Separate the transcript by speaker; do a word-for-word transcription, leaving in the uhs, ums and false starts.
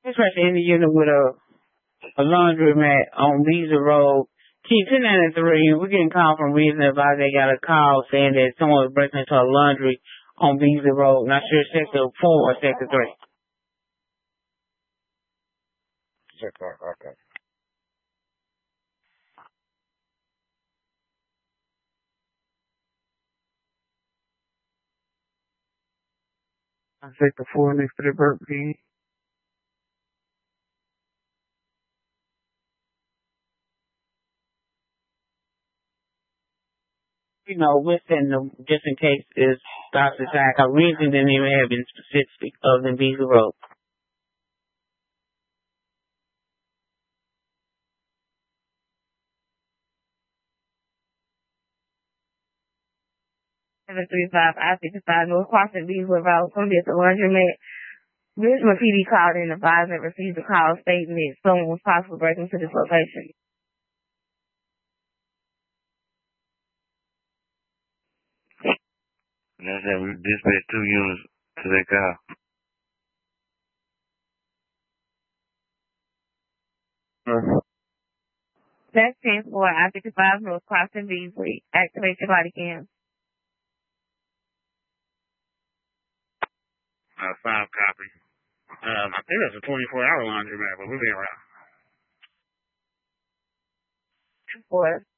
Speaker 1: This person in the unit with a, a laundromat on Visa Road. T ten ninety-three, we're getting called from Reason Advice. They got a call saying that someone was breaking into a laundry on Visa Road. Not sure sector four or sector three. Sector, okay. Sector four next to the Burger King. You know, within the, just in case it's stops the time. Cause Reason didn't even have any specific other than Visa Road. seven three five I fifty-five North Crossing Visa Road. Somebody at the laundromat. Richmond P D called and advised and received a call stating that someone was possibly breaking into this location.
Speaker 2: And that's that we dispatched two units to that call. Uh-huh.
Speaker 1: That's ten four I fifty-five North Crossing Beasley. Activate your body cam.
Speaker 2: Uh, five copy. Um, I think that's a twenty-four hour laundromat, but we'll be around.
Speaker 1: Four.